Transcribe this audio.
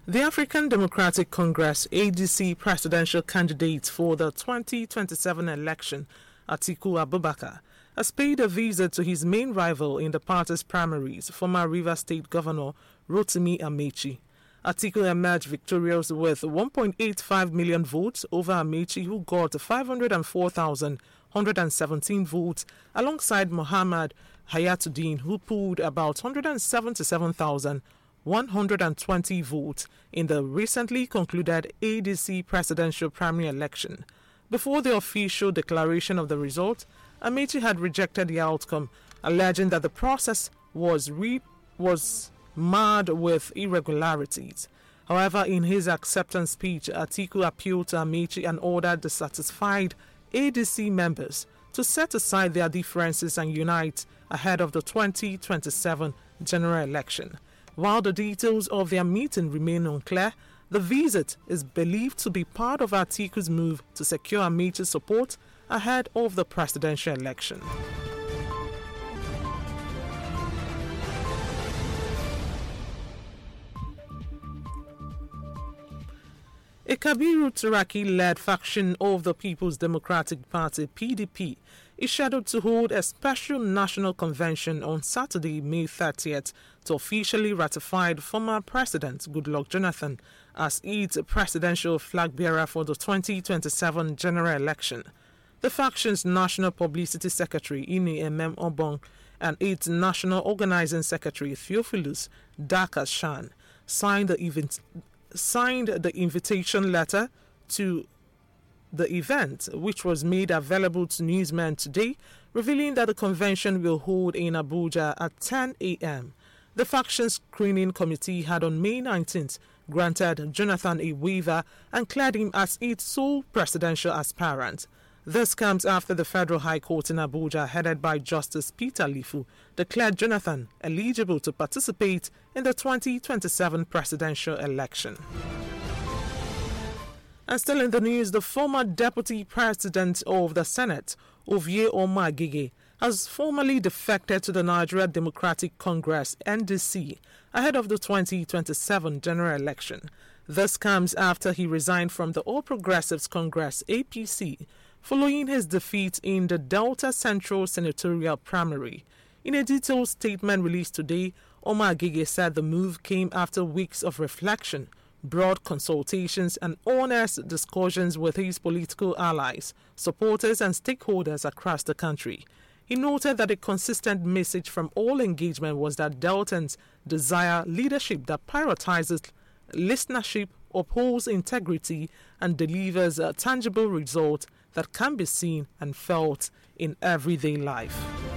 The African Democratic Congress ADC presidential candidate for the 2027 election, Atiku Abubakar, has paid a visit to his main rival in the party's primaries, former Rivers State Governor Rotimi Amechi. Atiku emerged victorious with 1.85 million votes over Amechi, who got 504,117 votes, alongside Muhammad Hayatuddin, who pulled about 177,120 votes in the recently concluded ADC presidential primary election. Before the official declaration of the result, Amechi had rejected the outcome, alleging that the process was marred with irregularities. However, in his acceptance speech, Atiku appealed to Amechi and ordered the satisfied ADC members to set aside their differences and unite ahead of the 2027 general election. While the details of their meeting remain unclear, the visit is believed to be part of Atiku's move to secure Amechi's support ahead of the presidential election. A Kabiru Turaki-led faction of the People's Democratic Party (PDP) is scheduled to hold a special national convention on Saturday, May 30th, to officially ratify former President Goodluck Jonathan as its presidential flag bearer for the 2027 general election. The faction's National Publicity Secretary Ini Emem Obong and its National Organizing Secretary Theophilus Dakashan signed the invitation letter to the event, which was made available to newsmen today, revealing that the convention will hold in Abuja at 10 a.m. The faction screening committee had on May 19th granted Jonathan a waiver and cleared him as its sole presidential aspirant. This comes after the Federal High Court in Abuja, headed by Justice Peter Lifu, declared Jonathan eligible to participate in the 2027 presidential election. And still in the news, the former Deputy President of the Senate, Ovie Omo-Agege, has formally defected to the Nigeria Democratic Congress (NDC) ahead of the 2027 general election. This comes after he resigned from the All Progressives Congress (APC) following his defeat in the Delta Central senatorial primary. In a detailed statement released today, Omo-Agege said the move came after weeks of reflection, broad consultations and honest discussions with his political allies, supporters and stakeholders across the country. He noted that a consistent message from all engagement was that Deltans desire leadership that prioritizes listenership, upholds integrity, and delivers a tangible result that can be seen and felt in everyday life.